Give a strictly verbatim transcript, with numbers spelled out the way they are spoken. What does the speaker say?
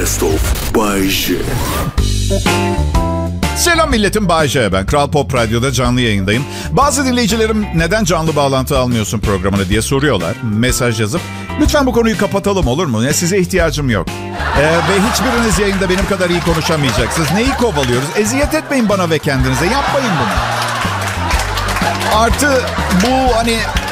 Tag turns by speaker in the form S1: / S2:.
S1: Best of Bay J.
S2: Selam milletim, Bay J ben. Kral Pop Radyo'da canlı yayındayım. Bazı dinleyicilerim neden canlı bağlantı almıyorsun programına diye soruyorlar. Mesaj yazıp lütfen bu konuyu kapatalım olur mu? Ya size ihtiyacım yok. Ee, ve hiçbiriniz yayında benim kadar iyi konuşamayacaksınız. Neyi kovalıyoruz? Eziyet etmeyin bana ve kendinize. Yapmayın bunu. Artı bu hani